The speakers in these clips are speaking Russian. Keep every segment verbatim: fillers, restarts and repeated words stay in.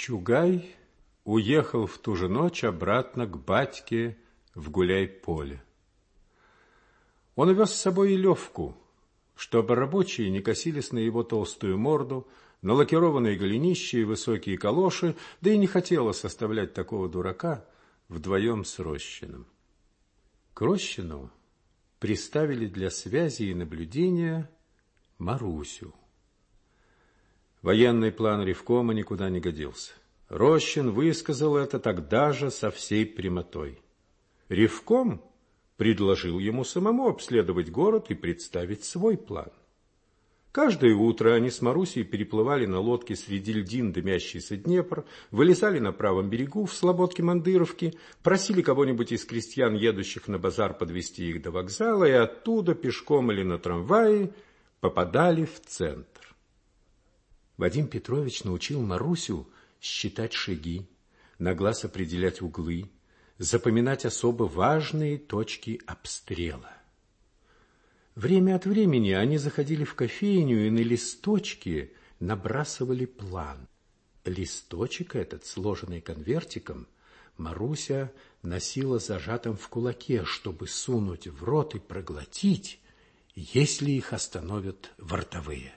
Чугай уехал в ту же ночь обратно к батьке в Гуляй-Поле. Он увез с собой и Левку, чтобы рабочие не косились на его толстую морду, на лакированные голенище и высокие калоши, да и не хотелось оставлять такого дурака вдвоем с Рощиным. К Рощину приставили для связи и наблюдения Марусю. Военный план ревкома никуда не годился. Рощин высказал это тогда же со всей прямотой. Ревком предложил ему самому обследовать город и представить свой план. Каждое утро они с Марусей переплывали на лодке среди льдин дымящийся Днепр, вылезали на правом берегу в слободке Мандыровки, просили кого-нибудь из крестьян, едущих на базар, подвезти их до вокзала, и оттуда пешком или на трамвае попадали в центр. Вадим Петрович научил Марусю считать шаги, на глаз определять углы, запоминать особо важные точки обстрела. Время от времени они заходили в кофейню и на листочке набрасывали план. Листочек этот, сложенный конвертиком, Маруся носила зажатым в кулаке, чтобы сунуть в рот и проглотить, если их остановят вартовые.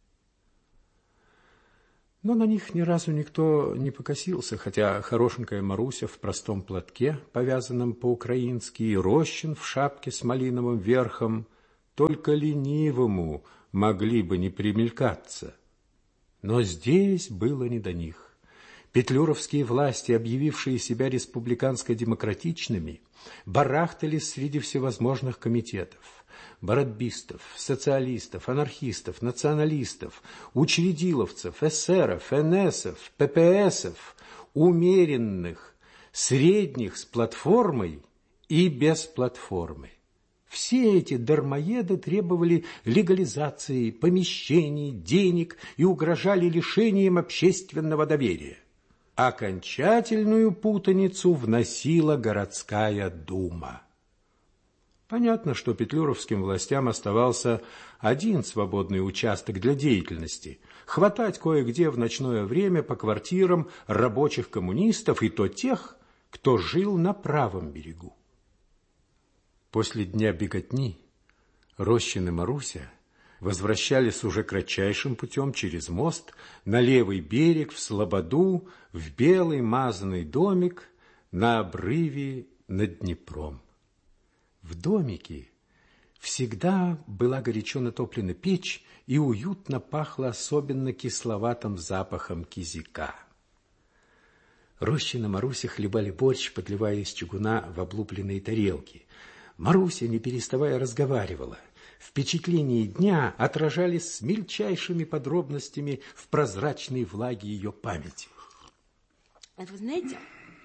Но на них ни разу никто не покосился, хотя хорошенькая Маруся в простом платке, повязанном по-украински, и Рощин в шапке с малиновым верхом, только ленивому могли бы не примелькаться. Но здесь было не до них. Петлюровские власти, объявившие себя республиканско-демократичными, барахтались среди всевозможных комитетов, барабистов, социалистов, анархистов, националистов, учредиловцев, эсеров, энесов, ппсов, умеренных, средних с платформой и без платформы. Все эти дармоеды требовали легализации, помещений, денег и угрожали лишением общественного доверия. Окончательную путаницу вносила городская дума. Понятно, что петлюровским властям оставался один свободный участок для деятельности – хватать кое-где в ночное время по квартирам рабочих коммунистов, и то тех, кто жил на правом берегу. После дня беготни Рощин и Маруся возвращались уже кратчайшим путем через мост на левый берег, в слободу, в белый мазанный домик на обрыве над Днепром. В домике всегда была горячо натоплена печь и уютно пахло особенно кисловатым запахом кизяка. Рощин и Маруся хлебали борщ, подливая из чугуна в облупленные тарелки. Маруся, не переставая, разговаривала. Впечатления дня отражались с мельчайшими подробностями в прозрачной влаге ее памяти. Вы знаете,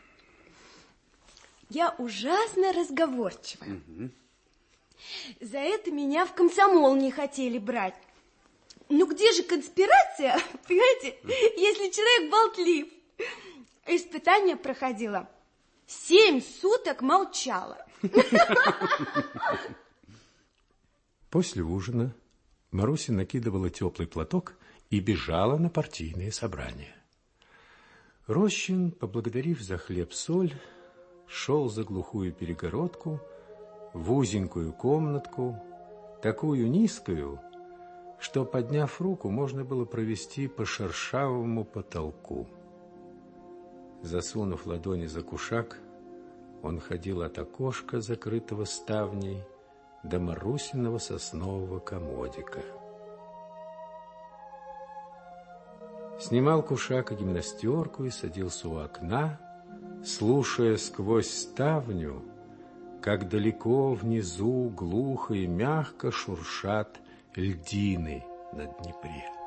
я ужасно разговорчивая. Угу. За это меня в комсомол не хотели брать. Ну где же конспирация, понимаете, если человек болтлив? Испытание проходила. Семь суток молчала. После ужина Маруся накидывала теплый платок и бежала на партийные собрания. Рощин, поблагодарив за хлеб-соль, шел за глухую перегородку в узенькую комнатку, такую низкую, что, подняв руку, можно было провести по шершавому потолку. Засунув ладони за кушак, он ходил от окошка, закрытого ставней, до Марусиного соснового комодика. Снимал кушак и гимнастерку и садился у окна, слушая сквозь ставню, как далеко внизу глухо и мягко шуршат льдины на Днепре.